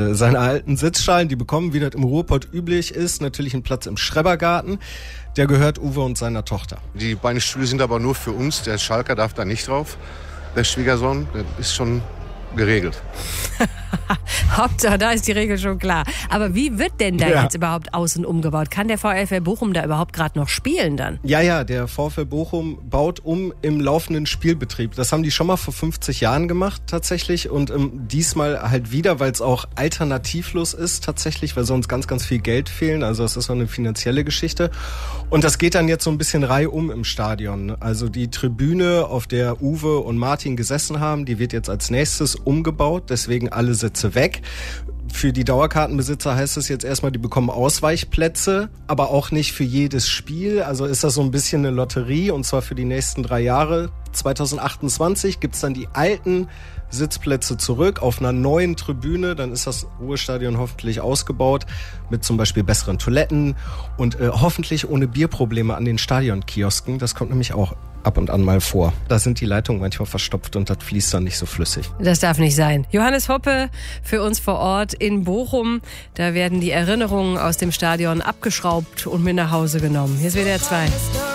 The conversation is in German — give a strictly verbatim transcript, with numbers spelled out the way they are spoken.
äh, seine alten Sitzschalen, die bekommen, wie das im Ruhrpott üblich ist, natürlich einen Platz im Schrebergarten. Der gehört Uwe und seiner Tochter. Die beiden Stühle sind aber nur für uns. Der Schalker darf da nicht drauf. Der Schwiegersohn, der ist schon geregelt. Hauptsache, da ist die Regel schon klar. Aber wie wird denn da Ja. jetzt überhaupt außen umgebaut? Kann der VfL Bochum da überhaupt gerade noch spielen dann? Ja, ja, der VfL Bochum baut um im laufenden Spielbetrieb. Das haben die schon mal vor fünfzig Jahren gemacht tatsächlich und ähm, diesmal halt wieder, weil es auch alternativlos ist tatsächlich, weil sonst ganz, ganz viel Geld fehlen. Also das ist so eine finanzielle Geschichte. Und das geht dann jetzt so ein bisschen reihum im Stadion. Also die Tribüne, auf der Uwe und Martin gesessen haben, die wird jetzt als nächstes umgebaut, deswegen alle Sitze weg. Für die Dauerkartenbesitzer heißt es jetzt erstmal, die bekommen Ausweichplätze, aber auch nicht für jedes Spiel. Also ist das so ein bisschen eine Lotterie und zwar für die nächsten drei Jahre. zwanzig achtundzwanzig gibt's dann die alten Sitzplätze zurück auf einer neuen Tribüne. Dann ist das Ruhrstadion hoffentlich ausgebaut mit zum Beispiel besseren Toiletten und äh, hoffentlich ohne Bierprobleme an den Stadionkiosken. Das kommt nämlich auch ab und an mal vor. Da sind die Leitungen manchmal verstopft und das fließt dann nicht so flüssig. Das darf nicht sein. Johannes Hoppe für uns vor Ort in Bochum. Da werden die Erinnerungen aus dem Stadion abgeschraubt und mit nach Hause genommen. Hier ist W D R zwei.